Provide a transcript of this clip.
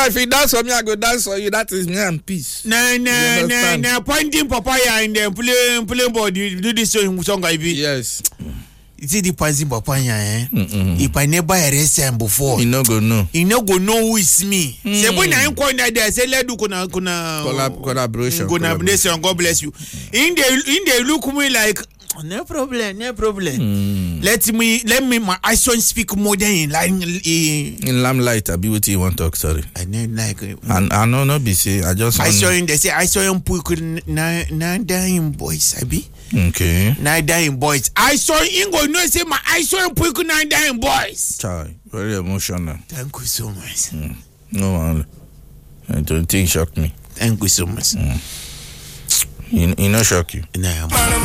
If you dance for me, I go dance for you. That is me and peace. Nah, pointing papaya and then playing board. You do this song, I be. Yes. It's the pointing papaya, If I never arrest him before, You no go know. he no go know who is me. Say when I am going there, say let do Collaboration. God bless you. In the look me like no problem. Let me my action speak more than in lamplight. I be what you want to talk. Sorry. I know like And I know not be say. I just. I saw him. They say I saw him put na dying boys. I be Okay. na dying boys. I saw him go no say my I saw him put na dying boys. Chai, very emotional. Thank you so much. No one. I don't think shock me. Thank you so much. You know shock you. Nah.